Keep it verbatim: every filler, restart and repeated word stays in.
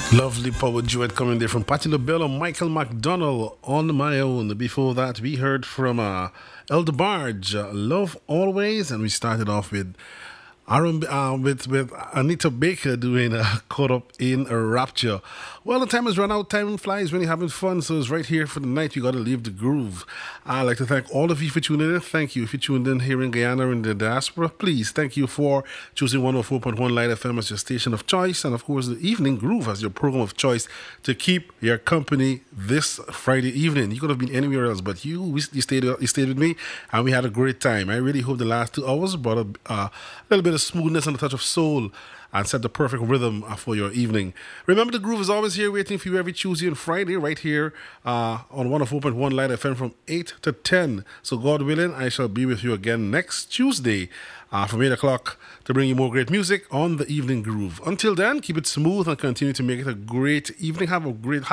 Lovely power duet coming there from Patti LaBelle and Michael McDonald on my own. Before that, we heard from uh, Elder Barge, uh, Love Always, and we started off with R and B, uh, with with Anita Baker doing uh, Caught Up in a Rapture. Well, the time has run out. Time flies when you're having fun, so it's right here for the night. You got to leave the groove. I'd like to thank all of you for tuning in. Thank you if you tuned in here in Guyana in the diaspora. Please, thank you for choosing one oh four point one Light F M as your station of choice, and of course, the Evening Groove as your program of choice to keep your company this Friday evening. You could have been anywhere else, but you we, you stayed you stayed with me, and we had a great time. I really hope the last two hours brought a uh, little bit of smoothness and a touch of soul and set the perfect rhythm uh, for your evening. Remember, the groove is always here waiting for you every Tuesday and Friday, right here uh, on one oh four point one Light F M from eight to ten. So, God willing, I shall be with you again next Tuesday uh, from eight o'clock to bring you more great music on the Evening Groove. Until then, keep it smooth and continue to make it a great evening. Have a great